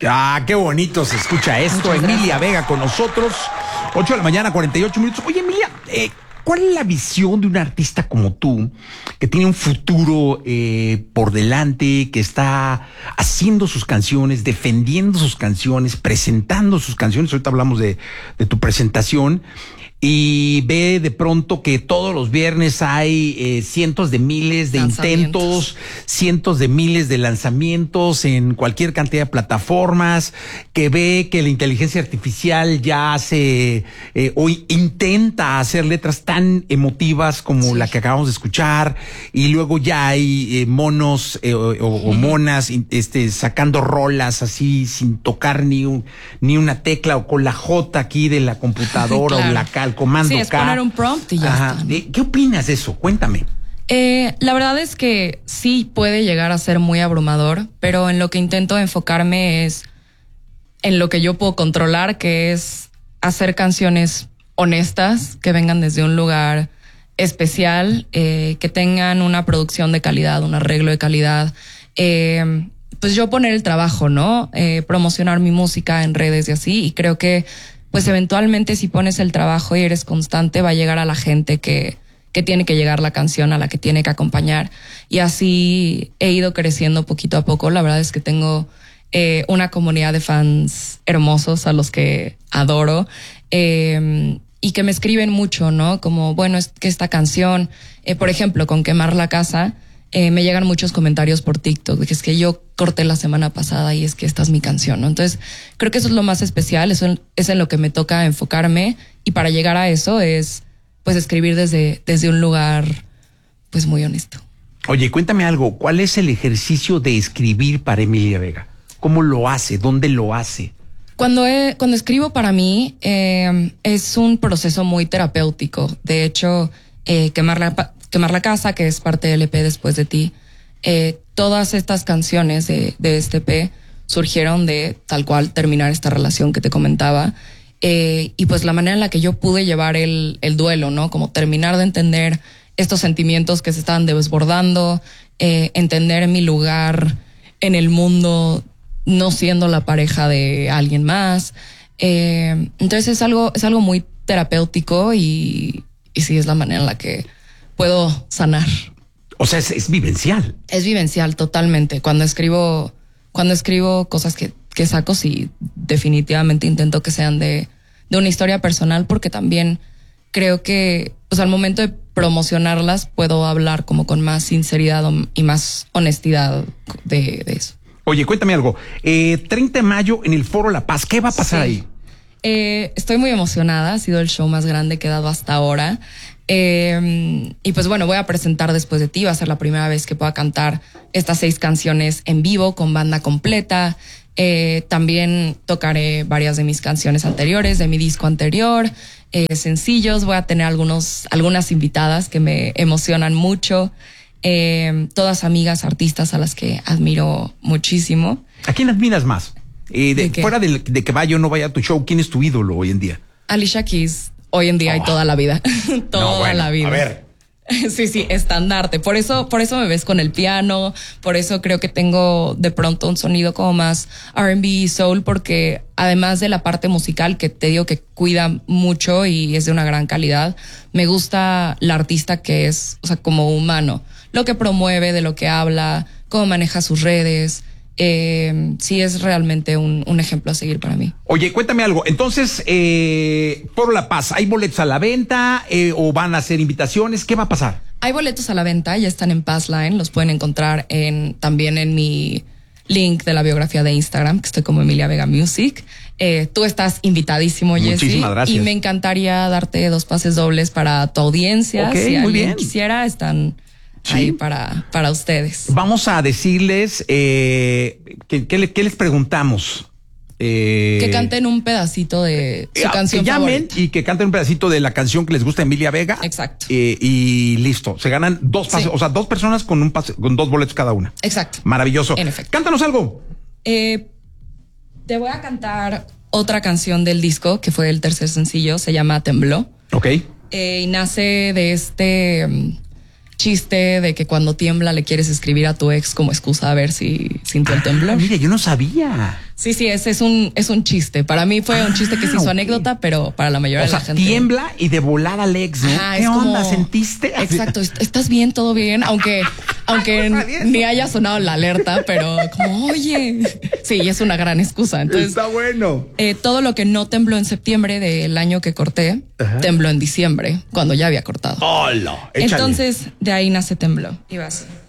Ah, qué bonito se escucha esto. Muchas Emilia gracias. Vega con nosotros. 8 de la mañana, 48 minutos. Oye, Emilia, ¿cuál es la visión de un artista como tú, que tiene un futuro por delante, que está haciendo sus canciones, defendiendo sus canciones, presentando sus canciones? Ahorita hablamos de tu presentación. Y ve de pronto que todos los viernes hay cientos de miles de intentos, cientos de miles de lanzamientos en cualquier cantidad de plataformas, que ve que la inteligencia artificial ya hace o intenta hacer letras tan emotivas como la que acabamos de escuchar, y luego ya hay monos o monas sacando rolas así sin tocar ni una tecla, o con la J aquí de la computadora Claro. o la K, el comando Sí, es K. poner un prompt y ya está. ¿Qué opinas de eso? Cuéntame. La verdad es que sí puede llegar a ser muy abrumador, pero en lo que intento enfocarme es en lo que yo puedo controlar, que es hacer canciones honestas, que vengan desde un lugar especial, que tengan una producción de calidad, un arreglo de calidad. Pues yo poner el trabajo, ¿no? Promocionar mi música en redes y así, y creo que pues eventualmente si pones el trabajo y eres constante, va a llegar a la gente que tiene que llegar la canción, a la que tiene que acompañar. Y así he ido creciendo poquito a poco. La verdad es que tengo una comunidad de fans hermosos a los que adoro, y que me escriben mucho, ¿no? Como, bueno, es que esta canción, por ejemplo, con Quemar la Casa, me llegan muchos comentarios por TikTok de que es que yo corté la semana pasada y es que esta es mi canción, ¿no? Entonces, creo que eso es lo más especial, eso es en lo que me toca enfocarme, y para llegar a eso es, pues, escribir desde un lugar, pues, muy honesto. Oye, cuéntame algo. ¿Cuál es el ejercicio de escribir para Emilia Vega? ¿Cómo lo hace? ¿Dónde lo hace? Cuando escribo para mí, es un proceso muy terapéutico. De hecho, Quemar la Casa, que es parte del EP Después de Ti, todas estas canciones de este EP surgieron de tal cual terminar esta relación que te comentaba, y pues la manera en la que yo pude llevar el duelo, ¿no? Como terminar de entender estos sentimientos que se estaban desbordando, entender mi lugar en el mundo no siendo la pareja de alguien más. Entonces es algo muy terapéutico, y sí es la manera en la que puedo sanar. O sea, es vivencial. Es vivencial totalmente. Cuando escribo cosas que saco, sí, definitivamente intento que sean de una historia personal, porque también creo que, o sea, al momento de promocionarlas puedo hablar como con más sinceridad y más honestidad de eso. Oye, cuéntame algo. 30 de mayo en el Foro La Paz, ¿qué va a pasar ahí? Estoy muy emocionada, ha sido el show más grande que he dado hasta ahora. Y pues bueno, voy a presentar Después de Ti, va a ser la primera vez que pueda cantar estas 6 canciones en vivo con banda completa. También tocaré varias de mis canciones anteriores, de mi disco anterior, sencillos. Voy a tener algunas invitadas que me emocionan mucho. Todas amigas, artistas a las que admiro muchísimo. ¿A quién admiras más? Fuera de que vaya o no vaya a tu show, ¿quién es tu ídolo hoy en día? Alicia Keys, hoy en día y toda la vida. La vida. A ver. Sí, estandarte. Por eso me ves con el piano, por eso creo que tengo de pronto un sonido como más R&B y soul, porque además de la parte musical, que te digo que cuida mucho y es de una gran calidad, me gusta la artista que es, o sea, como humano, lo que promueve, de lo que habla, cómo maneja sus redes. Sí, es realmente un ejemplo a seguir para mí. Oye, cuéntame algo. Entonces, Foro La Paz, ¿hay boletos a la venta o van a hacer invitaciones? ¿Qué va a pasar? Hay boletos a la venta, ya están en Passline, los pueden encontrar también en mi link de la biografía de Instagram, que estoy como Emilia Vega Music. Tú estás invitadísimo, Jessy. Muchísimas gracias. Y me encantaría darte 2 pases dobles para tu audiencia. Ok, si muy alguien bien. quisiera, están ahí para ustedes. Vamos a decirles ¿qué les preguntamos? Que canten un pedacito de su canción que llamen favorita. y que canten un pedacito de la canción que les gusta a Emilia Vega. Exacto. Y listo. Se ganan 2 pases, o sea, 2 personas con un pase, con 2 boletos cada una. Exacto. Maravilloso. En efecto. Cántanos algo. Te voy a cantar otra canción del disco, que fue el tercer sencillo, se llama Tembló. Ok. Y nace de este chiste de que cuando tiembla le quieres escribir a tu ex como excusa a ver si sintió el temblor. Mira, yo no sabía. Sí, ese es un chiste. Para mí fue un chiste que se hizo anécdota, pero para la mayoría de la gente. Tiembla y de volada Lex, ¿no? ¿Qué onda? ¿Sentiste? Exacto. ¿Estás bien? ¿Todo bien? Aunque ni haya sonado la alerta, pero como, oye. Sí, es una gran excusa. Entonces, está bueno. Todo lo que no tembló en septiembre del año que corté, tembló en diciembre, cuando ya había cortado. ¡Hola! Entonces, de ahí nace Tembló. Iba así.